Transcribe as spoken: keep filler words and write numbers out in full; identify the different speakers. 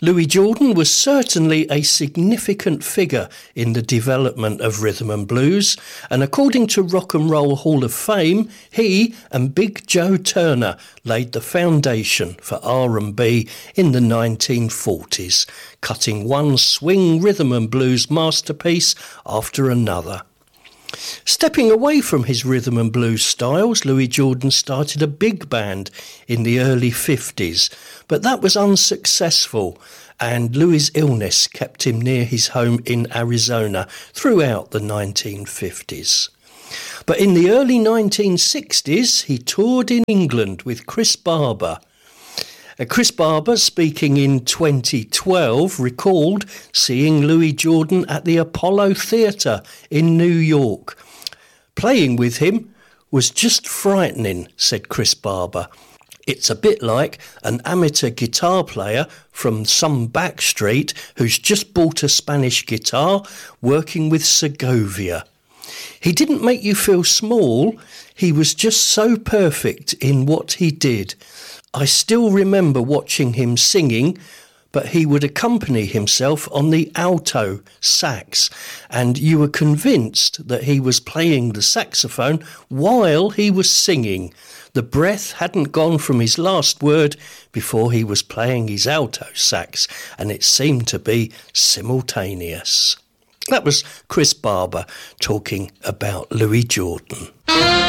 Speaker 1: Louis Jordan was certainly a significant figure in the development of rhythm and blues, and according to Rock and Roll Hall of Fame, he and Big Joe Turner laid the foundation for R and B in the nineteen forties, cutting one swing rhythm and blues masterpiece after another. Stepping away from his rhythm and blues styles, Louis Jordan started a big band in the early fifties, but that was unsuccessful, and Louis' illness kept him near his home in Arizona throughout the nineteen fifties. But in the early nineteen sixties, he toured in England with Chris Barber. Uh, Chris Barber, speaking in twenty twelve, recalled seeing Louis Jordan at the Apollo Theatre in New York. Playing with him was just frightening, said Chris Barber. It's a bit like an amateur guitar player from some back street who's just bought a Spanish guitar working with Segovia. He didn't make you feel small, he was just so perfect in what he did. I still remember watching him singing, but he would accompany himself on the alto sax, and you were convinced that he was playing the saxophone while he was singing. The breath hadn't gone from his last word before he was playing his alto sax, and it seemed to be simultaneous. That was Chris Barber talking about Louis Jordan.